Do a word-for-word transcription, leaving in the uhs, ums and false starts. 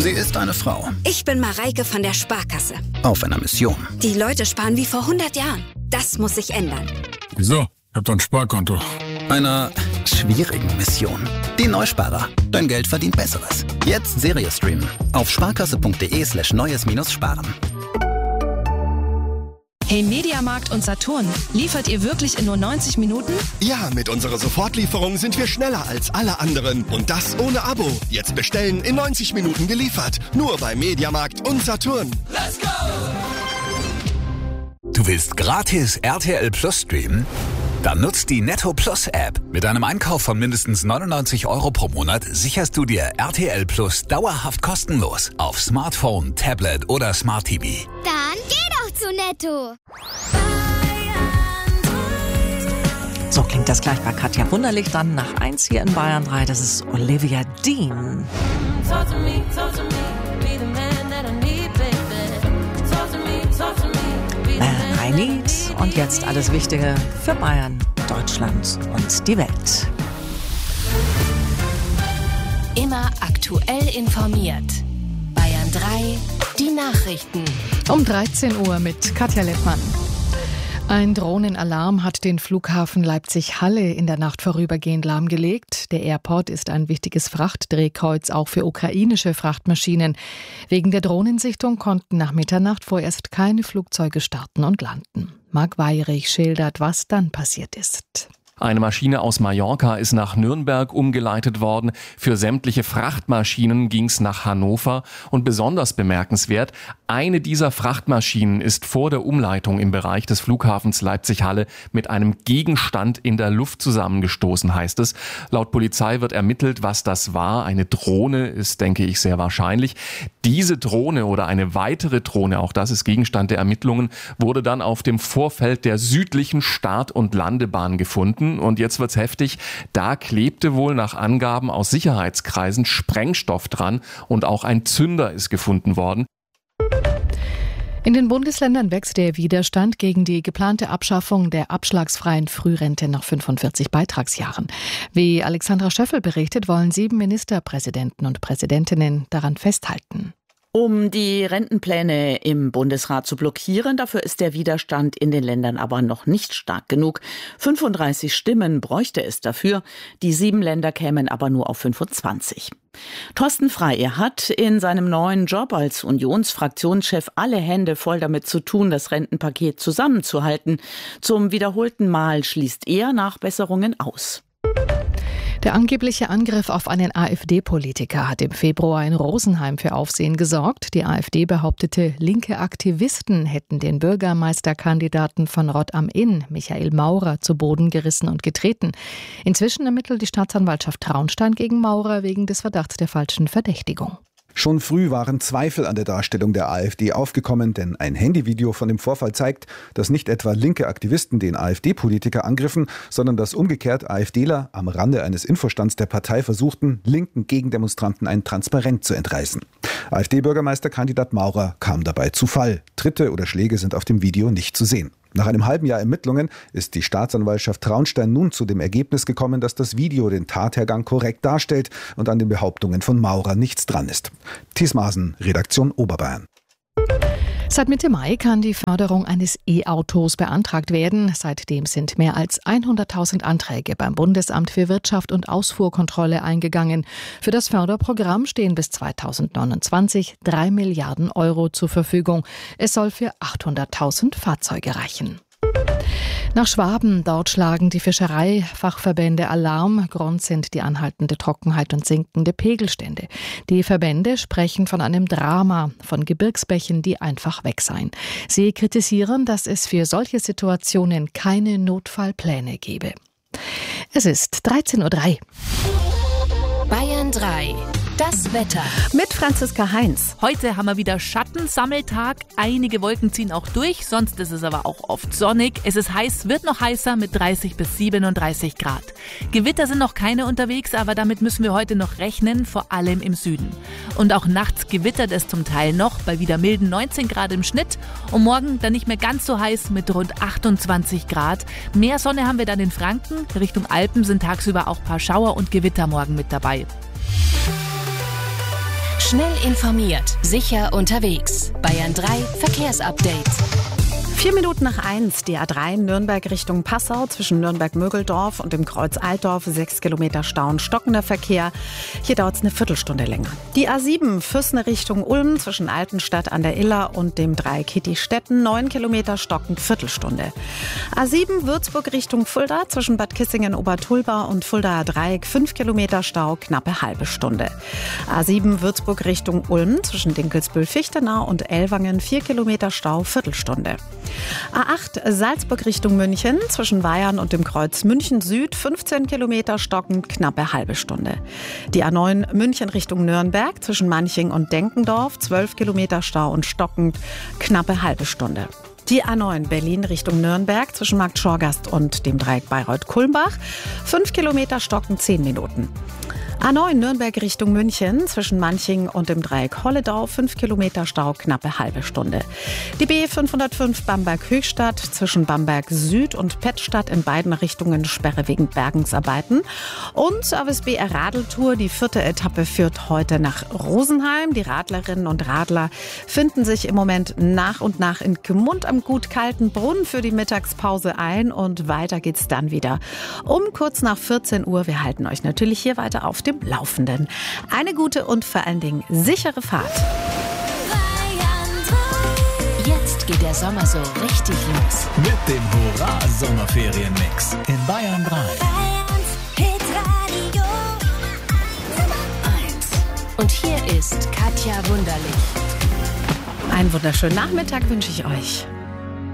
Sie ist eine Frau. Ich bin Mareike von der Sparkasse. Auf einer Mission. Die Leute sparen wie vor hundert Jahren. Das muss sich ändern. Wieso? Ich hab doch ein Sparkonto. Einer schwierigen Mission. Die Neusparer. Dein Geld verdient Besseres. Jetzt Serie streamen. Auf sparkasse.de slash neues minus sparen. Hey Mediamarkt und Saturn, liefert ihr wirklich in nur neunzig Minuten? Ja, mit unserer Sofortlieferung sind wir schneller als alle anderen. Und das ohne Abo. Jetzt bestellen, in neunzig Minuten geliefert. Nur bei Mediamarkt und Saturn. Let's go! Du willst gratis R T L Plus streamen? Dann nutzt die Netto Plus App. Mit einem Einkauf von mindestens neunundneunzig Euro pro Monat sicherst du dir R T L Plus dauerhaft kostenlos auf Smartphone, Tablet oder Smart T V. Dann geh doch zu Netto. So klingt das gleich bei Katja Wunderlich. Dann nach eins hier in Bayern drei. Das ist Olivia Dean. Talk to me, talk to me, be the man that I need, baby. Talk to me, talk to me. I Need und jetzt alles Wichtige für Bayern, Deutschland und die Welt. Immer aktuell informiert. Bayern drei, die Nachrichten. Um dreizehn Uhr mit Katja Lettmann. Ein Drohnenalarm hat den Flughafen Leipzig-Halle in der Nacht vorübergehend lahmgelegt. Der Airport ist ein wichtiges Frachtdrehkreuz, auch für ukrainische Frachtmaschinen. Wegen der Drohnensichtung konnten nach Mitternacht vorerst keine Flugzeuge starten und landen. Marc Weyrich schildert, was dann passiert ist. Eine Maschine aus Mallorca ist nach Nürnberg umgeleitet worden. Für sämtliche Frachtmaschinen ging es nach Hannover. Und besonders bemerkenswert, eine dieser Frachtmaschinen ist vor der Umleitung im Bereich des Flughafens Leipzig-Halle mit einem Gegenstand in der Luft zusammengestoßen, heißt es. Laut Polizei wird ermittelt, was das war. Eine Drohne ist, denke ich, sehr wahrscheinlich. Diese Drohne oder eine weitere Drohne, auch das ist Gegenstand der Ermittlungen, wurde dann auf dem Vorfeld der südlichen Start- und Landebahn gefunden. Und jetzt wird's heftig. Da klebte wohl nach Angaben aus Sicherheitskreisen Sprengstoff dran und auch ein Zünder ist gefunden worden. In den Bundesländern wächst der Widerstand gegen die geplante Abschaffung der abschlagsfreien Frührente nach fünfundvierzig Beitragsjahren. Wie Alexandra Schöffel berichtet, wollen sieben Ministerpräsidenten und Präsidentinnen daran festhalten. Um die Rentenpläne im Bundesrat zu blockieren, dafür ist der Widerstand in den Ländern aber noch nicht stark genug. fünfunddreißig Stimmen bräuchte es dafür. Die sieben Länder kämen aber nur auf fünfundzwanzig. Thorsten Frey hat in seinem neuen Job als Unionsfraktionschef alle Hände voll damit zu tun, das Rentenpaket zusammenzuhalten. Zum wiederholten Mal schließt er Nachbesserungen aus. Der angebliche Angriff auf einen AfD-Politiker hat im Februar in Rosenheim für Aufsehen gesorgt. Die AfD behauptete, linke Aktivisten hätten den Bürgermeisterkandidaten von Rott am Inn, Michael Maurer, zu Boden gerissen und getreten. Inzwischen ermittelt die Staatsanwaltschaft Traunstein gegen Maurer wegen des Verdachts der falschen Verdächtigung. Schon früh waren Zweifel an der Darstellung der AfD aufgekommen, denn ein Handyvideo von dem Vorfall zeigt, dass nicht etwa linke Aktivisten den AfD-Politiker angriffen, sondern dass umgekehrt AfDler am Rande eines Infostands der Partei versuchten, linken Gegendemonstranten ein Transparent zu entreißen. AfD-Bürgermeisterkandidat Maurer kam dabei zu Fall. Tritte oder Schläge sind auf dem Video nicht zu sehen. Nach einem halben Jahr Ermittlungen ist die Staatsanwaltschaft Traunstein nun zu dem Ergebnis gekommen, dass das Video den Tathergang korrekt darstellt und an den Behauptungen von Maurer nichts dran ist. Thies Maaßen, Redaktion Oberbayern. Seit Mitte Mai kann die Förderung eines E-Autos beantragt werden. Seitdem sind mehr als hunderttausend Anträge beim Bundesamt für Wirtschaft und Ausfuhrkontrolle eingegangen. Für das Förderprogramm stehen bis zweitausendneunundzwanzig drei Milliarden Euro zur Verfügung. Es soll für achthunderttausend Fahrzeuge reichen. Nach Schwaben, dort schlagen die Fischereifachverbände Alarm. Grund sind die anhaltende Trockenheit und sinkende Pegelstände. Die Verbände sprechen von einem Drama, von Gebirgsbächen, die einfach weg seien. Sie kritisieren, dass es für solche Situationen keine Notfallpläne gebe. Es ist dreizehn Uhr drei. Bayern drei. Das Wetter. Mit Franziska Heinz. Heute haben wir wieder Schattensammeltag. Einige Wolken ziehen auch durch, sonst ist es aber auch oft sonnig. Es ist heiß, wird noch heißer mit dreißig bis siebenunddreißig Grad. Gewitter sind noch keine unterwegs, aber damit müssen wir heute noch rechnen, vor allem im Süden. Und auch nachts gewittert es zum Teil noch, bei wieder milden neunzehn Grad im Schnitt. Und morgen dann nicht mehr ganz so heiß mit rund achtundzwanzig Grad. Mehr Sonne haben wir dann in Franken. Richtung Alpen sind tagsüber auch ein paar Schauer und Gewitter morgen mit dabei. Schnell informiert, sicher unterwegs. Bayern drei Verkehrsupdate. Vier Minuten nach eins, die A drei Nürnberg Richtung Passau zwischen Nürnberg-Mögeldorf und dem Kreuz Altdorf, sechs Kilometer Stau und stockender Verkehr. Hier dauert es eine Viertelstunde länger. Die A sieben Füssen Richtung Ulm zwischen Altenstadt an der Iller und dem Dreieck Kittistetten, neun Kilometer stockend, Viertelstunde. A sieben Würzburg Richtung Fulda zwischen Bad Kissingen-Obertulba und Fuldaer Dreieck, fünf Kilometer Stau, knappe halbe Stunde. A sieben Würzburg Richtung Ulm zwischen Dinkelsbühl-Fichtenau und Ellwangen, vier Kilometer Stau, Viertelstunde. A acht Salzburg Richtung München zwischen Weyern und dem Kreuz München Süd, fünfzehn Kilometer stockend, knappe halbe Stunde. Die A neun München Richtung Nürnberg zwischen Manching und Denkendorf, zwölf Kilometer Stau und stockend, knappe halbe Stunde. Die A neun Berlin Richtung Nürnberg zwischen Markt Schorgast und dem Dreieck Bayreuth-Kulmbach, fünf Kilometer stockend, zehn Minuten. A neun Nürnberg Richtung München zwischen Manching und dem Dreieck Holledau, fünf Kilometer Stau, knappe halbe Stunde. Die B fünfhundertfünf Bamberg-Höchstadt zwischen Bamberg Süd und Pettstadt in beiden Richtungen Sperre wegen Bergungsarbeiten. Und A W S B R-Radeltour, die vierte Etappe führt heute nach Rosenheim. Die Radlerinnen und Radler finden sich im Moment nach und nach in Gmund am Gut Kaltenbrunn für die Mittagspause ein und weiter geht's dann wieder um kurz nach vierzehn Uhr. Wir halten euch natürlich hier weiter auf dem Laufenden. Eine gute und vor allen Dingen sichere Fahrt. Jetzt geht der Sommer so richtig los. Mit dem Hurra-Sommerferien-Mix in Bayern drei. Und hier ist Katja Wunderlich. Einen wunderschönen Nachmittag wünsche ich euch.